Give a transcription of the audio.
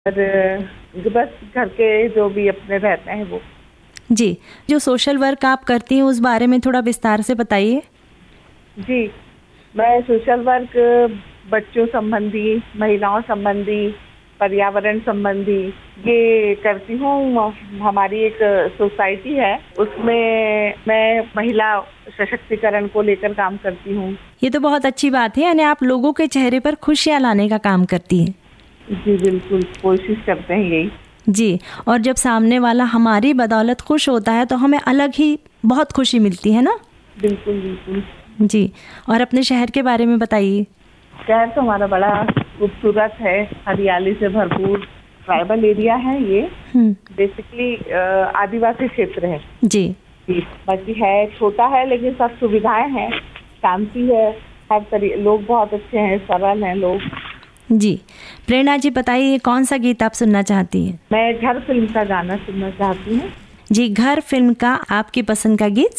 और बस घर के जो भी अपने रहते हैं वो। जी, जो सोशल वर्क आप करती हैं उस बारे में थोड़ा विस्तार से बताइए। जी, मैं सोशल वर्क बच्चों संबंधी, महिलाओं संबंधी, पर्यावरण संबंधी ये करती हूँ। हमारी एक सोसाइटी है, उसमें मैं महिला सशक्तिकरण को लेकर काम करती हूँ। ये तो बहुत अच्छी बात है, यानी आप लोगों के चेहरे पर खुशियाँ लाने का काम करती हैं। जी बिल्कुल, कोशिश करते हैं यही। जी, और जब सामने वाला हमारी बदौलत खुश होता है तो हमें अलग ही बहुत खुशी मिलती है ना। बिल्कुल बिल्कुल। जी, और अपने शहर के बारे में बताइए। शहर तो हमारा बड़ा खूबसूरत है, हरियाली से भरपूर ट्राइबल एरिया है ये। बेसिकली आदिवासी क्षेत्र है। जी जी, बाकी है छोटा है लेकिन सब सुविधाएं हैं, शांति है, हर लोग बहुत अच्छे हैं, सरल हैं लोग। जी, प्रेरणा जी बताइए कौन सा गीत आप सुनना चाहती हैं? मैं घर फिल्म का गाना सुनना चाहती हूँ। जी, घर फिल्म का आपकी पसंद का गीत